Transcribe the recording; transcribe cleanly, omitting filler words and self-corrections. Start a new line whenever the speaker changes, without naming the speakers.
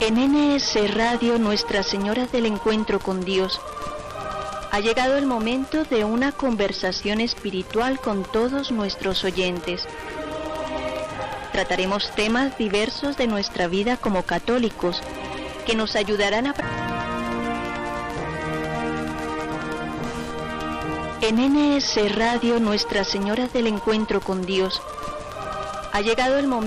En NS Radio Nuestra Señora del Encuentro con Dios, ha llegado el momento de una conversación espiritual con todos nuestros oyentes. Trataremos temas diversos de nuestra vida como católicos, que nos ayudarán a... En NS Radio Nuestra Señora del Encuentro con Dios, ha llegado el momento